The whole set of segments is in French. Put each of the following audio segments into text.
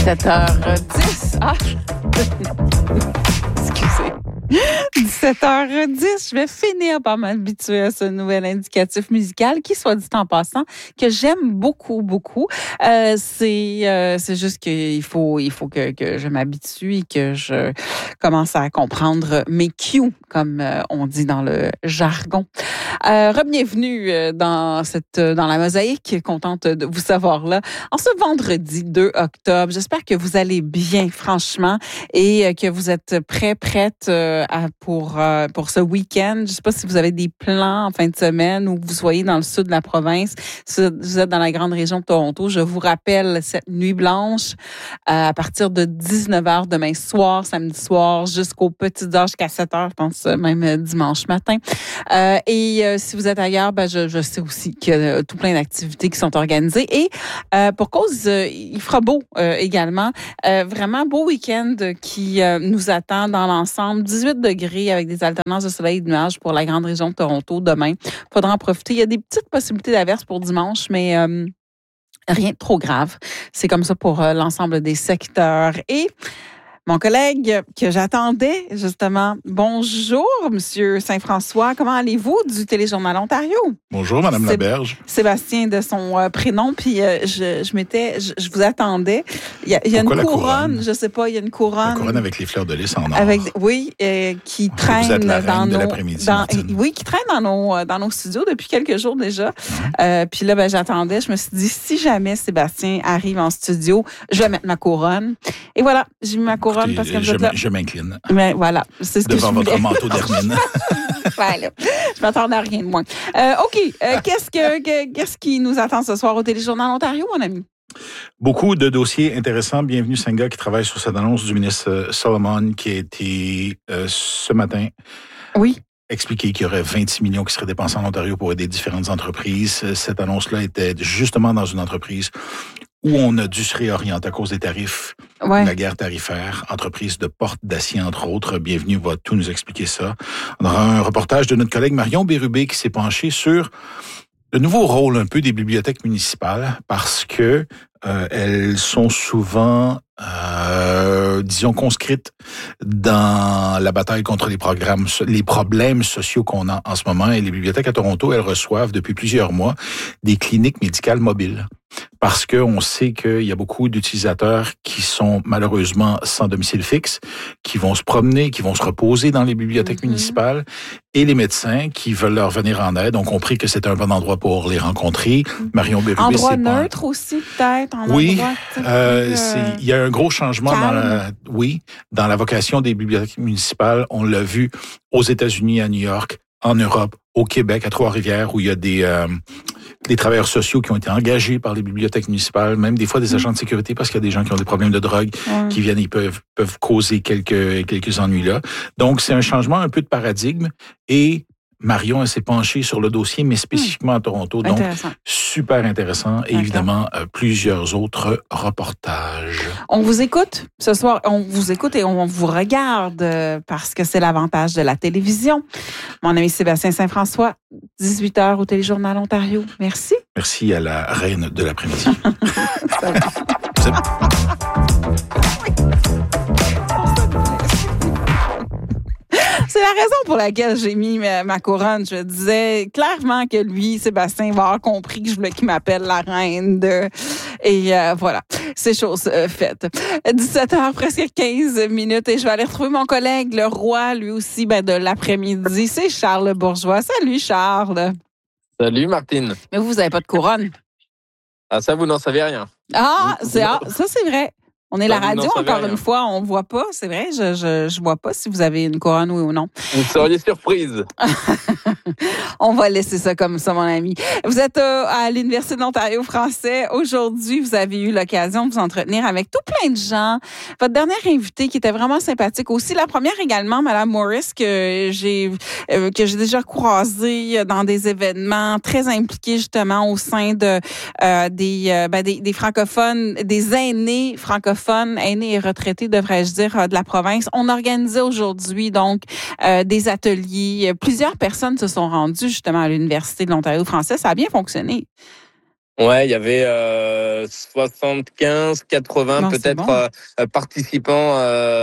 17h10. Ah! Excusez. 17h10, je vais finir par m'habituer à ce nouvel indicatif musical qui, soit dit en passant, que j'aime beaucoup, beaucoup. C'est juste qu'il faut que je m'habitue et que je commence à comprendre mes cues, comme on dit dans le jargon. Bienvenue dans la mosaïque, contente de vous savoir là. En ce vendredi 2 octobre, j'espère que vous allez bien, franchement, et que vous êtes prête pour ce week-end. Je ne sais pas si vous avez des plans en fin de semaine ou que vous soyez dans le sud de la province. Si vous êtes dans la grande région de Toronto, je vous rappelle cette nuit blanche à partir de 19h demain soir, samedi soir, jusqu'aux petites heures, jusqu'à 7h, je pense, même dimanche matin. Si vous êtes ailleurs, je sais aussi qu'il y a tout plein d'activités qui sont organisées. Et pour cause, il fera beau également. Vraiment beau week-end qui nous attend dans l'ensemble. 18 degrés avec des alternances de soleil et de nuages pour la grande région de Toronto demain. Faudra en profiter. Il y a des petites possibilités d'averses pour dimanche, mais rien de trop grave. C'est comme ça pour l'ensemble des secteurs. Et mon collègue que j'attendais, justement. Bonjour, Monsieur Saint-François. Comment allez-vous du Téléjournal Ontario? Bonjour, Madame Laberge. Sébastien de son prénom. Puis je vous attendais. Il y a une couronne, je sais pas, il y a une couronne. La couronne avec les fleurs de lys en or. Qui traîne vous êtes la dans reine de nos... l'après-midi, qui traîne dans nos studios depuis quelques jours déjà. Puis là, j'attendais. Je me suis dit, si jamais Sébastien arrive en studio, je vais mettre ma couronne. Et voilà, j'ai mis ma couronne. Parce que je m'incline. Mais voilà, c'est ce devant que je voulais. votre manteau d'hermine. Voilà. Je m'attendais à rien de moins. Qu'est-ce qui nous attend ce soir au Téléjournal Ontario, mon ami? Beaucoup de dossiers intéressants. Bienvenue, Senga, qui travaille sur cette annonce du ministre Solomon, qui a été ce matin. Oui. Expliqué qu'il y aurait 26 millions qui seraient dépensés en Ontario pour aider différentes entreprises. Cette annonce-là était justement dans une entreprise où on a dû se réorienter à cause des tarifs, de la guerre tarifaire, entreprise de portes d'acier, entre autres. Bienvenue, va tout nous expliquer ça. On aura un reportage de notre collègue Marion Bérubé qui s'est penché sur le nouveau rôle un peu des bibliothèques municipales parce que elles sont souvent, disons, conscrites dans la bataille contre les problèmes sociaux qu'on a en ce moment. Et les bibliothèques à Toronto, elles reçoivent depuis plusieurs mois des cliniques médicales mobiles. Parce qu'on sait qu'il y a beaucoup d'utilisateurs qui sont malheureusement sans domicile fixe, qui vont se promener, qui vont se reposer dans les bibliothèques municipales, et les médecins qui veulent leur venir en aide ont compris que c'est un bon endroit pour les rencontrer. Marion Bérubé, endroit neutre aussi, peut-être? Oui, il y a un gros changement dans la vocation des bibliothèques municipales. On l'a vu aux États-Unis, à New York, en Europe, au Québec, à Trois-Rivières, où il y a des travailleurs sociaux qui ont été engagés par les bibliothèques municipales, même des fois des agents de sécurité, parce qu'il y a des gens qui ont des problèmes de drogue qui viennent, ils peuvent causer quelques ennuis là. Donc, c'est un changement un peu de paradigme et Marion, elle s'est penchée sur le dossier, mais spécifiquement à Toronto. Donc, super intéressant. Et évidemment, plusieurs autres reportages. On vous écoute ce soir. On vous écoute et on vous regarde parce que c'est l'avantage de la télévision. Mon ami Sébastien Saint-François, 18h au Téléjournal Ontario. Merci. Merci à la reine de l'après-midi. C'est la raison pour laquelle j'ai mis ma couronne. Je disais clairement que lui, Sébastien, va avoir compris que je voulais qu'il m'appelle la reine de... Et voilà, c'est chose faite. 17h, presque 15 minutes, et je vais aller retrouver mon collègue, le roi, lui aussi, de l'après-midi. C'est Charles Bourgeois. Salut, Charles. Salut, Martine. Mais vous n'avez pas de couronne. Ah, ça, vous n'en savez rien. Ça, c'est vrai. On est la radio, encore une fois, on ne voit pas, c'est vrai, je vois pas si vous avez une couronne, oui ou non. Vous seriez surprise. On va laisser ça comme ça, mon ami. Vous êtes à l'Université de l'Ontario français. Aujourd'hui, vous avez eu l'occasion de vous entretenir avec tout plein de gens. Votre dernière invitée qui était vraiment sympathique aussi. La première également, Mme Morris, que j'ai déjà croisée dans des événements très impliqués justement au sein de des francophones, des aînés francophones, aînés et retraités, devrais-je dire, de la province. On organisait aujourd'hui donc des ateliers. Plusieurs personnes se sont rendues justement à l'Université de l'Ontario français. Ça a bien fonctionné. Ouais, il y avait 75, 80 peut-être participants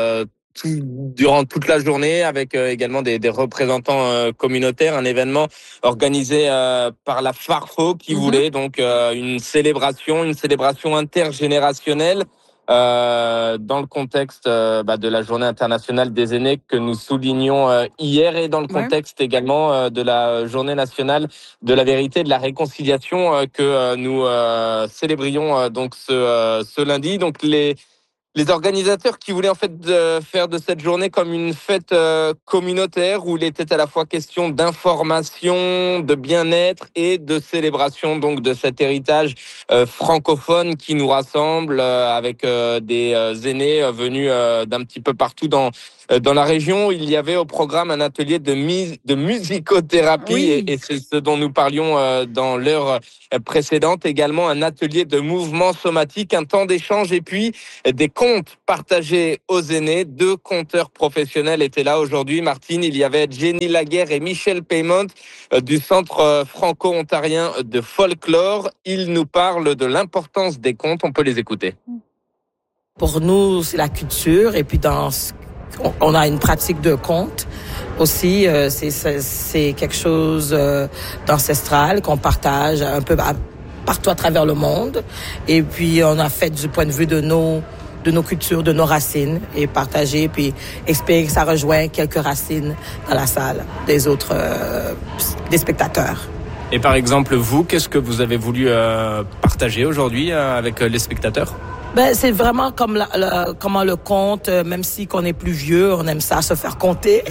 durant toute la journée, avec également des représentants communautaires. Un événement organisé par la Farfo qui voulait donc une célébration intergénérationnelle. Dans le contexte de la Journée internationale des aînés que nous soulignons hier, et dans le contexte également de la Journée nationale de la vérité et de la réconciliation que nous célébrions donc ce lundi. Donc les organisateurs qui voulaient en fait faire de cette journée comme une fête communautaire où il était à la fois question d'information, de bien-être et de célébration donc de cet héritage francophone qui nous rassemble avec des aînés venus d'un petit peu partout dans la région. Il y avait au programme un atelier de musicothérapie et c'est ce dont nous parlions dans l'heure précédente. Également un atelier de mouvement somatique, un temps d'échange et puis des contes partagés aux aînés. 2 conteurs professionnels étaient là aujourd'hui. Martine, il y avait Jenny Laguerre et Michel Paymont du Centre franco-ontarien de folklore. Ils nous parlent de l'importance des contes. On peut les écouter. Pour nous, c'est la culture et puis on a une pratique de conte aussi. C'est quelque chose d'ancestral qu'on partage un peu partout à travers le monde. Et puis, on a fait du point de vue de nos cultures, de nos racines et partager, puis expliquer que ça rejoint quelques racines dans la salle des autres, des spectateurs. Et par exemple, vous, qu'est-ce que vous avez voulu partager aujourd'hui avec les spectateurs? C'est vraiment comme comment le conte, même si qu'on est plus vieux, on aime ça se faire conter,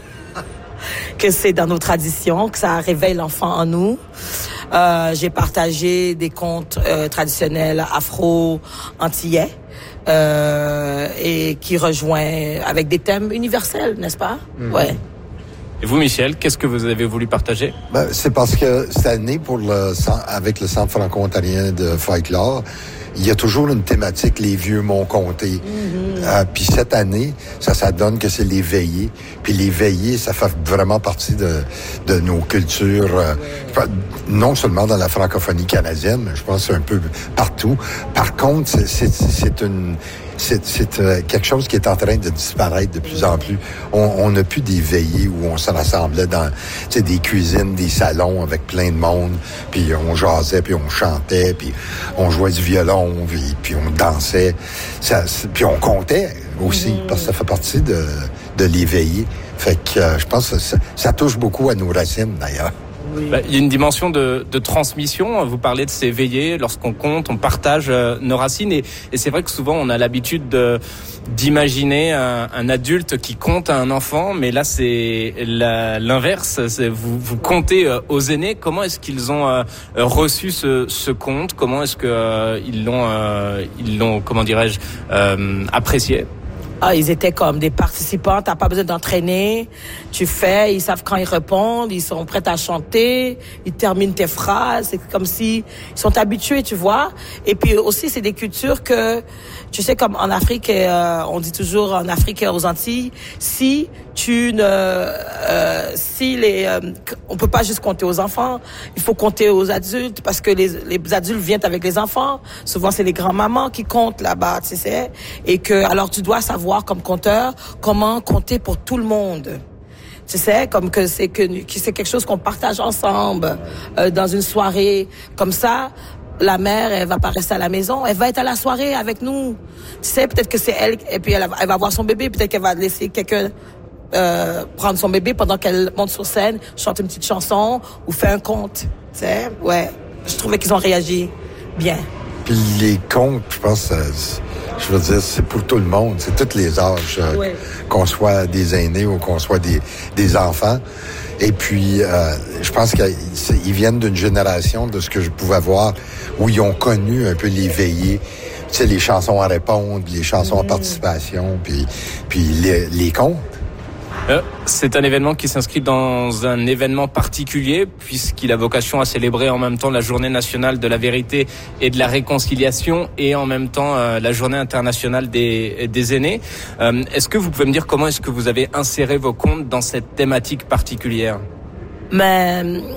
que c'est dans nos traditions, que ça réveille l'enfant en nous. J'ai partagé des contes traditionnels afro-antillais et qui rejoint avec des thèmes universels, n'est-ce pas? Ouais. Et vous, Michel, qu'est-ce que vous avez voulu partager? C'est parce que cette année, avec le Centre franco-ontarien de folklore, il y a toujours une thématique, les vieux m'ont conté. Puis cette année, ça donne que c'est les veillées. Puis les veillées, ça fait vraiment partie de nos cultures, non seulement dans la francophonie canadienne, mais je pense un peu partout. Par contre, c'est quelque chose qui est en train de disparaître de plus en plus. On n'a plus des veillées où on se rassemblait dans des cuisines, des salons avec plein de monde, puis on jasait, puis on chantait, puis on jouait du violon, puis on dansait. Puis on comptait aussi, parce que ça fait partie de l'éveiller. Fait que je pense que ça touche beaucoup à nos racines, d'ailleurs. Oui. Il y a une dimension de transmission. Vous parlez de ces veillées. Lorsqu'on compte, on partage nos racines. Et c'est vrai que souvent, on a l'habitude d'imaginer un adulte qui compte à un enfant. Mais là, c'est l'inverse. Vous comptez aux aînés. Comment est-ce qu'ils ont reçu ce conte? Comment est-ce qu'ils l'ont, comment dirais-je, apprécié? Ils étaient comme des participants, t'as pas besoin d'entraîner, tu fais, ils savent quand ils répondent, ils sont prêts à chanter, ils terminent tes phrases, c'est comme si ils sont habitués, tu vois. Et puis aussi, c'est des cultures que, tu sais, comme en Afrique, on dit toujours en Afrique et aux Antilles, on peut pas juste compter aux enfants, il faut compter aux adultes parce que les adultes viennent avec les enfants. Souvent, c'est les grands-mamans qui comptent là-bas, tu sais. Et alors tu dois savoir comme compteur comment compter pour tout le monde. Tu sais, comme que c'est quelque chose qu'on partage ensemble dans une soirée comme ça. La mère, elle va pas rester à la maison, elle va être à la soirée avec nous. Tu sais, peut-être que c'est elle, et puis elle va voir son bébé, peut-être qu'elle va laisser quelqu'un prendre son bébé pendant qu'elle monte sur scène, chante une petite chanson ou fait un conte. Tu sais, ouais. Je trouvais qu'ils ont réagi bien. Puis les contes, je pense, je veux dire, c'est pour tout le monde, c'est tous les âges, qu'on soit des aînés ou qu'on soit des enfants. Et puis, je pense qu'ils viennent d'une génération, de ce que je pouvais voir, où ils ont connu un peu les veillées, tu sais, les chansons à répondre, les chansons à participation, puis les contes. C'est un événement qui s'inscrit dans un événement particulier puisqu'il a vocation à célébrer en même temps la Journée nationale de la vérité et de la réconciliation et en même temps la Journée internationale des aînés. Est-ce que vous pouvez me dire comment est-ce que vous avez inséré vos contes dans cette thématique particulière?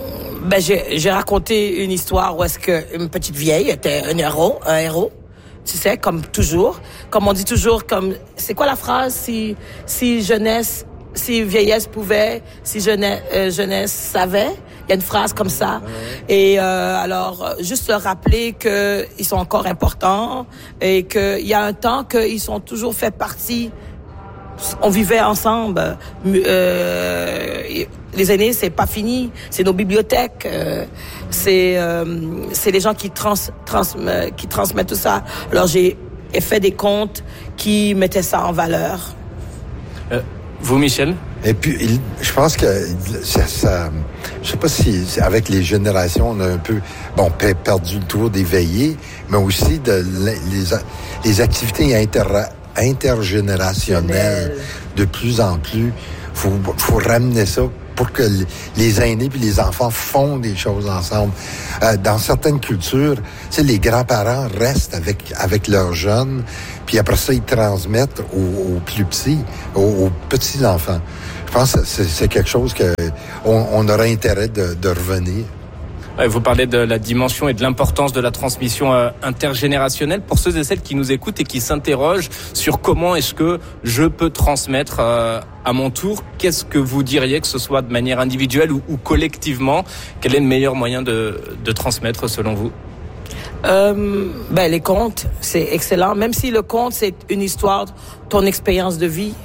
J'ai raconté une histoire où est-ce que une petite vieille était un héros, tu sais, comme toujours, comme on dit toujours, comme c'est quoi la phrase, si vieillesse pouvait, si jeunesse savait. Il y a une phrase comme ça. Et alors, juste leur rappeler que ils sont encore importants et qu'il y a un temps qu'ils sont toujours fait partie. On vivait ensemble. Les aînés, c'est pas fini. C'est nos bibliothèques. C'est les gens qui transmettent tout ça. Alors j'ai fait des contes qui mettaient ça en valeur. Vous, Michel? Et puis, je pense que ça je sais pas si avec les générations, on a un peu, perdu le tour des veillées, mais aussi les activités intergénérationnelles. De plus en plus, faut ramener ça pour que les aînés puis les enfants font des choses ensemble. Dans certaines cultures, les grands-parents restent avec leurs jeunes, puis après ça, ils transmettent aux plus petits, aux petits-enfants. Je pense que c'est quelque chose qu'on aurait intérêt de revenir. Vous parlez de la dimension et de l'importance de la transmission intergénérationnelle. Pour ceux et celles qui nous écoutent et qui s'interrogent sur comment est-ce que je peux transmettre à mon tour, qu'est-ce que vous diriez, que ce soit de manière individuelle ou collectivement? Quel est le meilleur moyen de transmettre selon vous? Les contes, c'est excellent. Même si le conte, c'est une histoire, ton expérience de vie.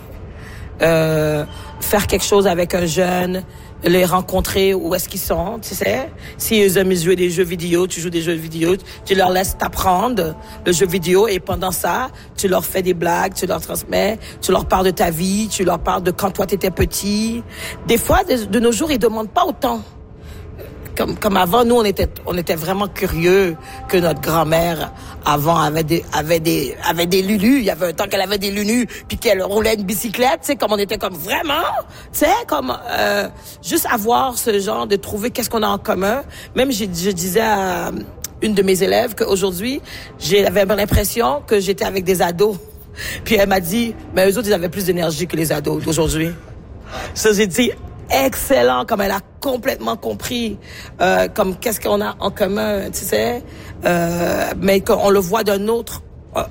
Faire quelque chose avec un jeune, les rencontrer où est-ce qu'ils sont, tu sais. S'ils aiment jouer des jeux vidéo, tu joues des jeux vidéo, tu leur laisses t'apprendre le jeu vidéo et pendant ça, tu leur fais des blagues, tu leur transmets, tu leur parles de ta vie, tu leur parles de quand toi t'étais petit. Des fois, de nos jours, ils demandent pas autant. Comme avant, nous, on était vraiment curieux que notre grand-mère, avant, avait des lulus. Il y avait un temps qu'elle avait des lulus, puis qu'elle roulait une bicyclette, tu sais, comme on était comme vraiment, tu sais, comme, juste avoir ce genre de trouver qu'est-ce qu'on a en commun. Même, je disais à une de mes élèves qu'aujourd'hui, j'avais l'impression que j'étais avec des ados. Puis elle m'a dit, mais eux autres, ils avaient plus d'énergie que les ados d'aujourd'hui. Ça, j'ai dit, excellent, comme elle a complètement compris comme qu'est-ce qu'on a en commun, tu sais, mais qu'on le voit d'une autre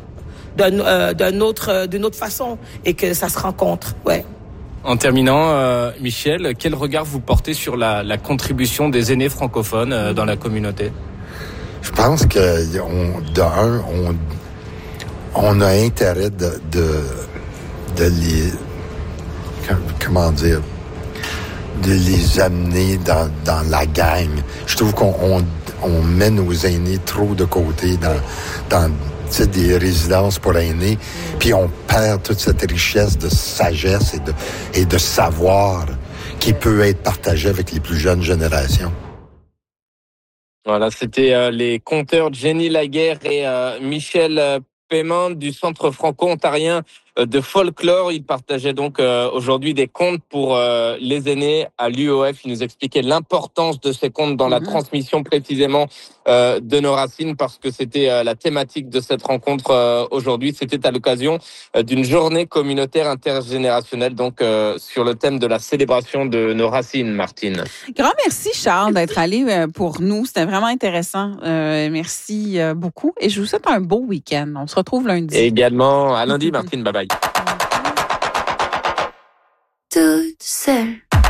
façon et que ça se rencontre, ouais. En terminant, Michel, quel regard vous portez sur la contribution des aînés francophones dans la communauté? Je pense que on a intérêt de les de les amener dans la gang. Je trouve qu'on met nos aînés trop de côté dans des résidences pour aînés, puis on perd toute cette richesse de sagesse et de savoir qui peut être partagé avec les plus jeunes générations. Voilà, c'était les conteurs Jenny Laguerre et Michel Paiement du Centre franco-ontarien de folklore. Ils partageaient donc aujourd'hui des contes pour les aînés à l'UOF. Ils nous expliquaient l'importance de ces contes dans la transmission précisément de nos racines, parce que c'était la thématique de cette rencontre aujourd'hui. C'était à l'occasion d'une journée communautaire intergénérationnelle, donc sur le thème de la célébration de nos racines, Martine. Grand merci, Charles, d'être allé pour nous. C'était vraiment intéressant. Merci beaucoup et je vous souhaite un beau week-end. On se retrouve lundi. Et également à lundi, Martine. Bye bye. Toute seule.